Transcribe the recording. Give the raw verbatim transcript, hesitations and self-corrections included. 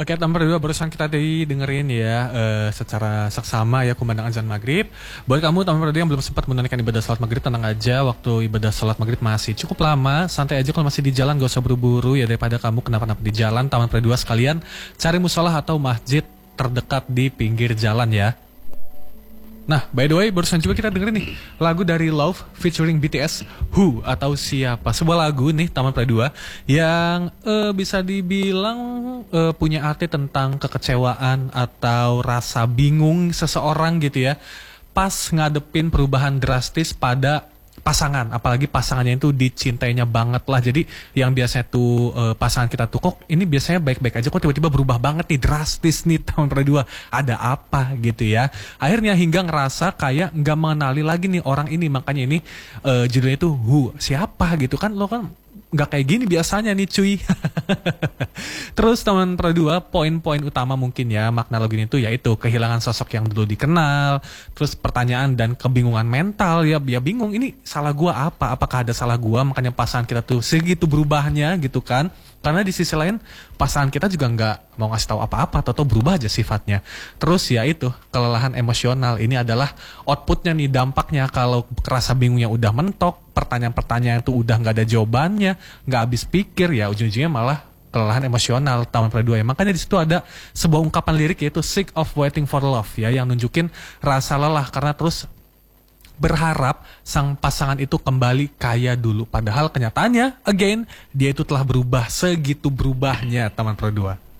Oke, nomor dua barusan kita tadi dengerin ya eh, secara seksama ya kumandang azan maghrib. Buat kamu nomor dua yang belum sempat menunaikan ibadah salat maghrib, tenang aja, waktu ibadah salat maghrib masih cukup lama. Santai aja kalau masih di jalan, gak usah buru-buru ya, daripada kamu kenapa-napa di jalan. Taman dua sekalian cari musola atau masjid terdekat di pinggir jalan ya. Nah, by the way, barusan juga kita dengerin nih lagu dari Love featuring B T S, Who atau Siapa. Sebuah lagu nih, Taman Pradua, yang uh, bisa dibilang uh, punya arti tentang kekecewaan atau rasa bingung seseorang gitu ya. Pas ngadepin perubahan drastis pada pasangan, apalagi pasangannya itu dicintainya banget lah. Jadi yang biasanya tuh uh, pasangan kita tuh kok ini biasanya baik-baik aja, kok tiba-tiba berubah banget nih, drastis nih tahun kedua, ada apa gitu ya. Akhirnya hingga ngerasa kayak nggak mengenali lagi nih orang ini. Makanya ini uh, judulnya tuh Who, siapa gitu kan, lo kan nggak kayak gini biasanya nih cuy. Terus teman dua, poin-poin utama mungkin ya makna lagu ini tuh yaitu kehilangan sosok yang dulu dikenal, terus pertanyaan dan kebingungan mental ya, ya bingung ini salah gua apa, apakah ada salah gua makanya pasangan kita tuh segitu berubahnya gitu kan. Karena di sisi lain pasangan kita juga nggak mau ngasih tahu apa-apa atau berubah aja sifatnya. Terus ya itu kelelahan emosional ini adalah outputnya nih, dampaknya kalau kerasa bingungnya udah mentok, pertanyaan-pertanyaan itu udah nggak ada jawabannya, nggak habis pikir ya, ujung-ujungnya malah kelelahan emosional Taman Pradua ya. Makanya di situ ada sebuah ungkapan lirik yaitu sick of waiting for love ya, yang nunjukin rasa lelah karena terus berharap sang pasangan itu kembali kaya dulu. Padahal kenyataannya, again, dia itu telah berubah segitu berubahnya Taman Pradua.